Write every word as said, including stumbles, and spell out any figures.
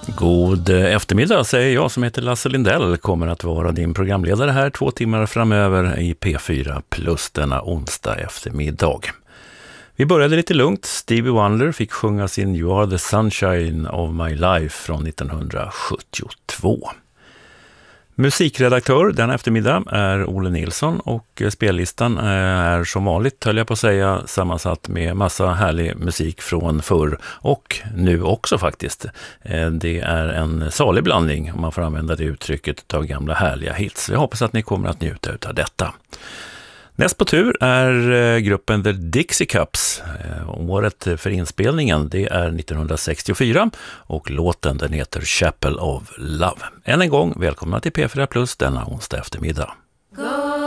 God eftermiddag säger jag som heter Lasse Lindell, kommer att vara din programledare här två timmar framöver i P fyra plus denna onsdag eftermiddag. Vi började lite lugnt. Stevie Wonder fick sjunga sin You Are the Sunshine of My Life från nittonhundrasjuttiotvå. Musikredaktör denna eftermiddag är Olle Nilsson och spellistan är som vanligt, höll jag på att säga, sammansatt med massa härlig musik från förr och nu också faktiskt. Det är en salig blandning, om man får använda det uttrycket, av gamla härliga hits. Jag hoppas att ni kommer att njuta av detta. Näst på tur är gruppen The Dixie Cups. Året för inspelningen det är nittonhundrasextiofyra och låten den heter Chapel of Love. Än en gång välkomna till P fyra plus denna onsdag eftermiddag.